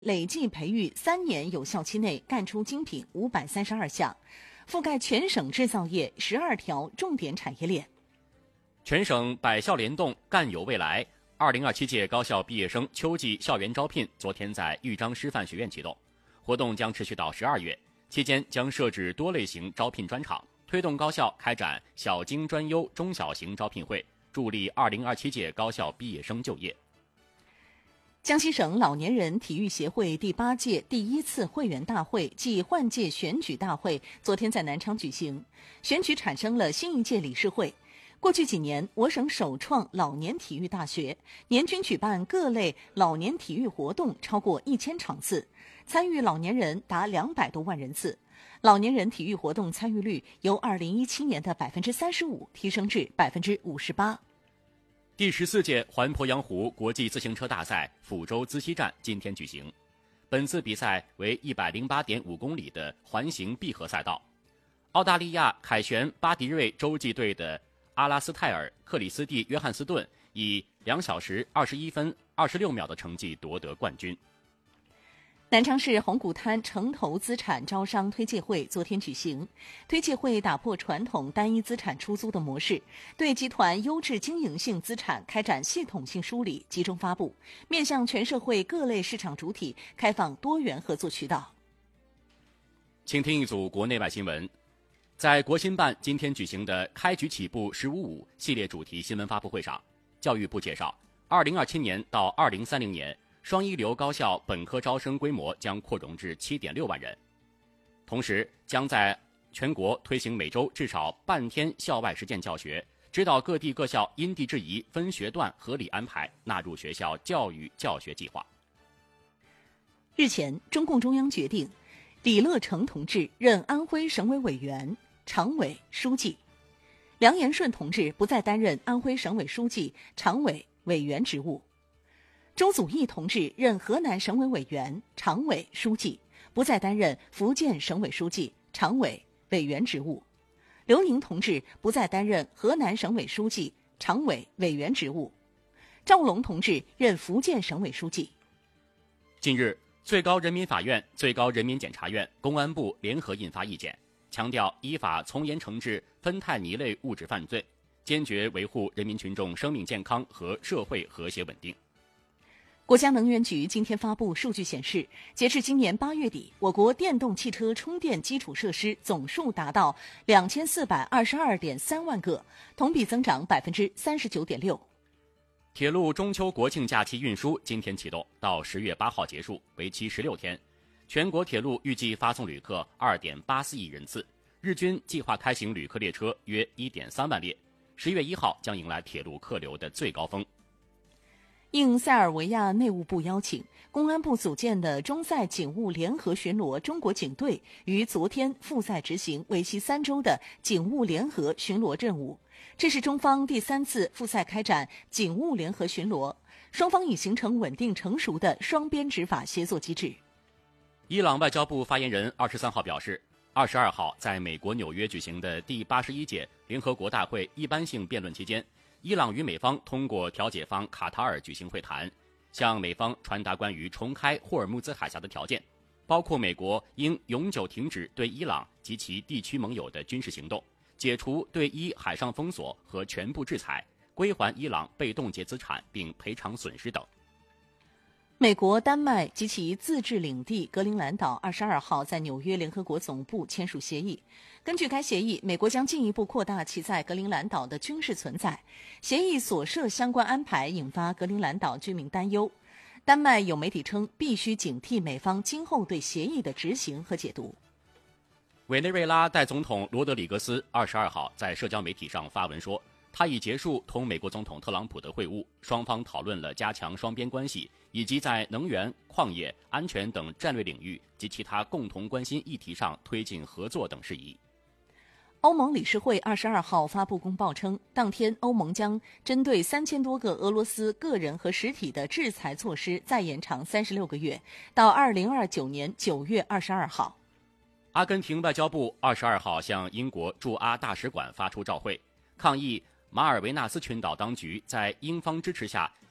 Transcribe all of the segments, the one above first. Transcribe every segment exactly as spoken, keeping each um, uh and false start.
累计培育三年有效期内干出精品五百三十二项，覆盖全省制造业十二条重点产业链。 全省百校联动，干有未来。二零二七届高校毕业生秋季校园招聘昨天在豫章师范学院启动，活动将持续到十二月，期间将设置多类型招聘专场，推动高校开展小精专优中小型招聘会，助力二零二七届高校毕业生就业。 江西省老年人体育协会第八届第一次会员大会暨换届选举大会昨天在南昌举行，选举产生了新一届理事会。过去几年，我省首创老年体育大学，年均举办各类老年体育活动超过一千场次，参与老年人达两百多万人次。老年人体育活动参与率由二零一七年的百分之三十五提升至百分之五十八。 第十四届环鄱阳湖国际自行车大赛抚州资溪站今天举行，本次比赛为一百零八点五公里的环形闭合赛道。澳大利亚凯旋巴迪瑞洲际队的阿拉斯泰尔·克里斯蒂·约翰斯顿以两小时二十一分二十六秒的成绩夺得冠军。 南昌市红谷滩城投资产招商推介会昨天举行，推介会打破传统单一资产出租的模式，对集团优质经营性资产开展系统性梳理，集中发布，面向全社会各类市场主体开放多元合作渠道。 请听一组国内外新闻。在国新办今天举行的开局起步“十五五”系列主题新闻发布会上，教育部介绍，二零二七年到二零三零年，双一流高校本科招生规模将扩容至 七点六万人，同时将在全国推行每周至少半天校外实践教学，指导各地各校因地制宜分学段合理安排，纳入学校教育教学计划。 日前，中共中央决定，李乐成同志任安徽省委委员、常委、书记，梁延顺同志不再担任安徽省委书记、常委、委员职务。周祖义同志任河南省委委员、常委、书记，不再担任福建省委书记、常委、委员职务。刘宁同志不再担任河南省委书记、常委、委员职务。赵龙同志任福建省委书记。 近日，最高人民法院、最高人民检察院、公安部联合印发意见，强调依法从严惩治芬太尼类物质犯罪，坚决维护人民群众生命健康和社会和谐稳定。 国家能源局今天发布数据显示，截至今年八月底，我国电动汽车充电基础设施总数达到两千四百二十二点三万个，同比增长百分之三十九点六。 铁路中秋国庆假期运输今天启动，到十月八号结束，为期十六天。全国铁路预计发送旅客二点八四亿人次，日均计划开行旅客列车约一点三万列。十月一号将迎来铁路客流的最高峰。 应塞尔维亚内务部邀请，公安部组建的中塞警务联合巡逻中国警队于昨天赴塞执行为期三周的警务联合巡逻任务。这是中方第三次赴塞开展警务联合巡逻，双方已形成稳定成熟的双边执法协作机制。 伊朗外交部发言人二十三号表示，二十二号在美国纽约举行的第八十一届联合国大会一般性辩论期间，伊朗与美方通过调解方卡塔尔举行会谈，向美方传达关于重开霍尔木兹海峡的条件，包括美国应永久停止对伊朗及其地区盟友的军事行动，解除对伊海上封锁和全部制裁，归还伊朗被冻结资产并赔偿损失等。 美国、丹麦及其自治领地格陵兰岛二十二号在纽约联合国总部签署协议。根据该协议，美国将进一步扩大其在格陵兰岛的军事存在。协议所涉相关安排引发格陵兰岛居民担忧。丹麦有媒体称，必须警惕美方今后对协议的执行和解读。 委内瑞拉代总统罗德里格斯二十二号在社交媒体上发文说，他已结束同美国总统特朗普的会晤，双方讨论了加强双边关系以及在能源、矿业、安全等战略领域及其他共同关心议题上推进合作等事宜。 欧盟理事会二十二号发布公报称，当天欧盟将针对三千多个俄罗斯个人和实体的制裁措施再延长三十六个月，到二零二九年九月二十二号。 阿根廷外交部二十二号向英国驻阿大使馆发出照会，抗议马尔维纳斯群岛当局在英方支持下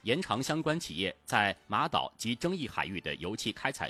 延长相关企业在马岛及争议海域的油气开采